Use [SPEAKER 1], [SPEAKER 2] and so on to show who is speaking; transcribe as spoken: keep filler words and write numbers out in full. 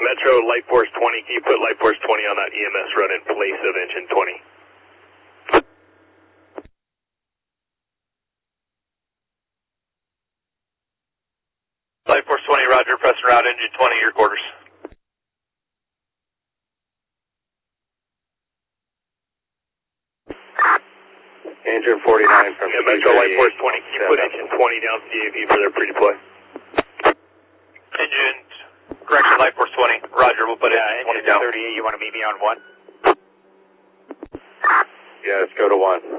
[SPEAKER 1] Metro, Light Force twenty, can you put Light Force twenty on that E M S run in place of engine twenty?
[SPEAKER 2] Light Force twenty, roger, pressing route, engine twenty, your quarters.
[SPEAKER 3] Engine forty-nine from
[SPEAKER 1] yeah, Metro, Light Force twenty, can you put engine twenty down C A V for their pre-deploy?
[SPEAKER 2] Engine, correction, Light Force twenty, roger, we'll put
[SPEAKER 4] yeah,
[SPEAKER 2] engine twenty
[SPEAKER 4] engine
[SPEAKER 2] down.
[SPEAKER 4] thirty-eight, you want to meet me on one?
[SPEAKER 3] Yeah, let's go to one.